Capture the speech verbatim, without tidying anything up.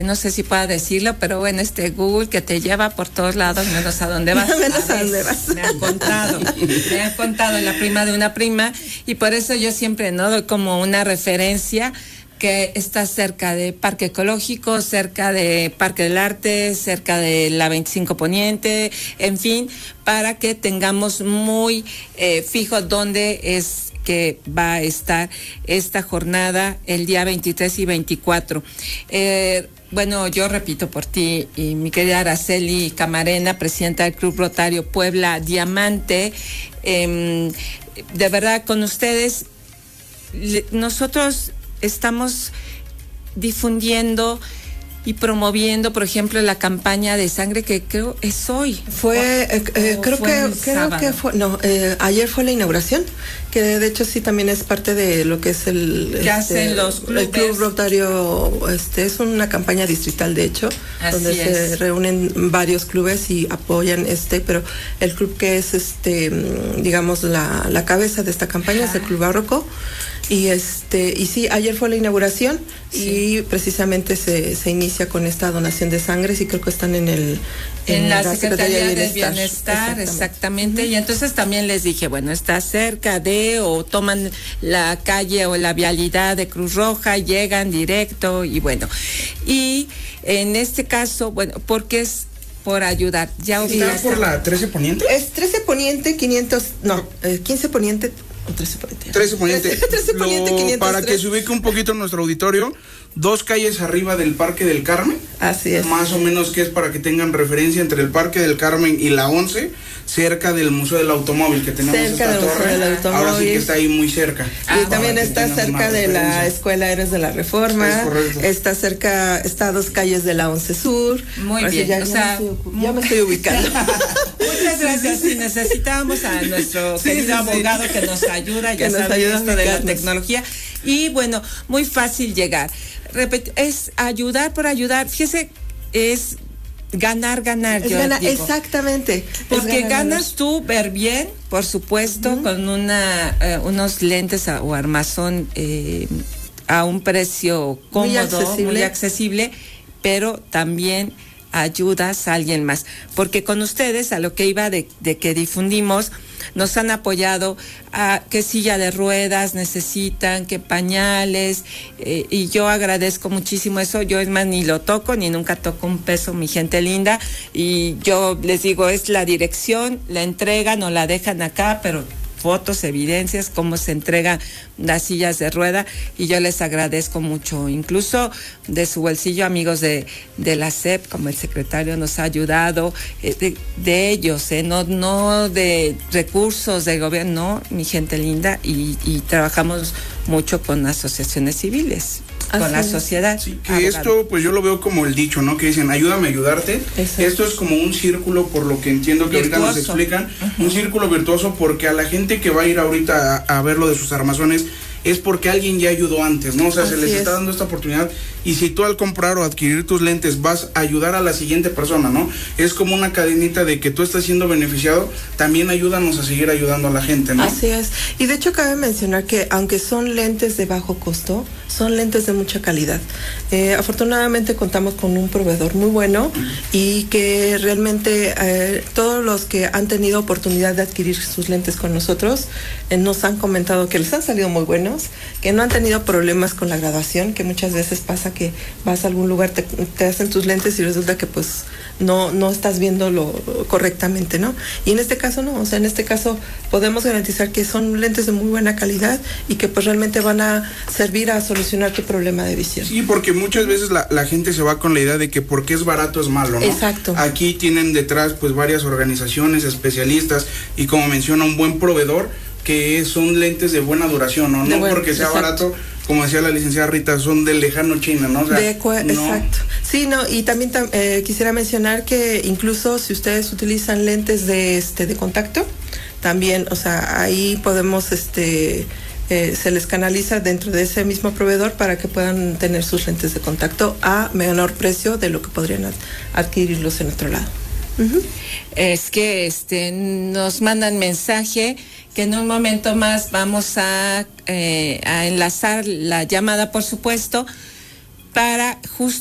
no sé si pueda decirlo, pero bueno, este Google que te lleva por todos lados, menos a dónde vas. menos a dónde vas. Me han contado, me han contado la prima de una prima, y por eso yo siempre no doy como una referencia que está cerca de Parque Ecológico, cerca de Parque del Arte, cerca de la veinticinco Poniente, en fin, para que tengamos muy eh, fijo dónde es que va a estar esta jornada el día veintitrés y veinticuatro. Eh, Bueno, yo repito por ti y mi querida Araceli Camarena, presidenta del Club Rotario Puebla Diamante, eh, de verdad con ustedes, le, nosotros estamos difundiendo y promoviendo, por ejemplo, la campaña de sangre que creo es hoy. Fue, eh, eh, creo fue que creo que fue, no, eh, ayer fue la inauguración, que de hecho sí también es parte de lo que es el, ¿Qué este, hacen los clubes? El Club Rotario, este es una campaña distrital de hecho, Así donde es. se reúnen varios clubes y apoyan este, pero el club que es este, digamos la, la cabeza de esta campaña, ajá, es el Club Barroco. Y este, y sí, ayer fue la inauguración, sí, y precisamente se, se inicia con esta donación de sangre, y creo que están en el en, en la, la Secretaría, Secretaría del Bienestar, Bienestar exactamente. exactamente. Y entonces también les dije, bueno, está cerca de, o toman la calle o la vialidad de Cruz Roja, llegan directo, y bueno. Y en este caso, bueno, porque es por ayudar. Ya ¿Está está por la trece Poniente? Es trece Poniente, quinientos, no, eh, quince Poniente. trece Poniente. trece Poniente. trece Poniente, Lo, quinientos tres. Para que se ubique un poquito en nuestro auditorio, dos calles arriba del Parque del Carmen. Así es. Más o menos, que es para que tengan referencia, entre el Parque del Carmen y la once, cerca del Museo del Automóvil, que tenemos cerca esta del torre. Museo del Automóvil. Ahora sí que está ahí muy cerca. Ah, y también está cerca de la Escuela Héroes de la Reforma. Está cerca, está a dos calles de la once Sur. Muy bien. Ya, o ya, sea, me estoy, ya me estoy ubicando. Muchas gracias. Si necesitábamos a nuestro sí, querido sí, abogado sí. que nos ayuda, ya que nos sabe ayuda esto de la tecnología. Y bueno, muy fácil llegar. Repet- es ayudar por ayudar. Fíjese, es ganar, ganar. Es yo gana, digo. Exactamente. Porque ganar, ganas ganar. tú ver bien, por supuesto, uh-huh, con una eh, unos lentes a, o armazón eh, a un precio cómodo, muy accesible. muy accesible, pero también ayudas a alguien más. Porque con ustedes, a lo que iba de, de que difundimos, nos han apoyado a qué silla de ruedas necesitan, qué pañales, eh, y yo agradezco muchísimo eso. Yo es más, ni lo toco, ni nunca toco un peso, mi gente linda, y yo les digo, es la dirección, la entregan o la dejan acá, pero fotos, evidencias, cómo se entregan las sillas de rueda, y yo les agradezco mucho, incluso de su bolsillo, amigos de, de la S E P, como el secretario nos ha ayudado, eh, de, de ellos, eh, no, no de recursos del gobierno, no, mi gente linda, y, y trabajamos mucho con asociaciones civiles. Con Así la sociedad. Sí, que abogado. Esto, pues yo lo veo como el dicho, ¿no? Que dicen, ayúdame a ayudarte. Exacto. Esto es como un círculo, por lo que entiendo que virtuoso. Ahorita nos explican, uh-huh, un círculo virtuoso, porque a la gente que va a ir ahorita a, a ver lo de sus armazones, es porque alguien ya ayudó antes, ¿no? O sea, Así se les es. está dando esta oportunidad, y si tú al comprar o adquirir tus lentes vas a ayudar a la siguiente persona, ¿no? Es como una cadenita de que tú estás siendo beneficiado, también ayúdanos a seguir ayudando a la gente, ¿no? Así es. Y de hecho cabe mencionar que aunque son lentes de bajo costo, son lentes de mucha calidad. Eh, afortunadamente contamos con un proveedor muy bueno, uh-huh, y que realmente eh, todos los que han tenido oportunidad de adquirir sus lentes con nosotros eh, nos han comentado que les han salido muy buenos, que no han tenido problemas con la graduación, que muchas veces pasa que vas a algún lugar, te, te hacen tus lentes y resulta que pues no, no estás viéndolo correctamente, ¿no? Y en este caso no, o sea, en este caso podemos garantizar que son lentes de muy buena calidad y que pues realmente van a servir a solucionar tu problema de visión. Sí, porque muchas veces la, la gente se va con la idea de que porque es barato es malo, ¿no? Exacto. Aquí tienen detrás pues varias organizaciones, especialistas, y como menciona, un buen proveedor, que son lentes de buena duración, ¿no? No bueno, porque sea exacto. barato, como decía la licenciada Rita, son del lejano China, ¿no? O sea, de cu- no. Exacto. Sí, no, y también tam- eh, quisiera mencionar que incluso si ustedes utilizan lentes de este de contacto, también, o sea, ahí podemos este eh, se les canaliza dentro de ese mismo proveedor para que puedan tener sus lentes de contacto a menor precio de lo que podrían ad- adquirirlos en otro lado. Uh-huh. Es que este nos mandan mensaje que en un momento más vamos a, eh, a enlazar la llamada, por supuesto, para justo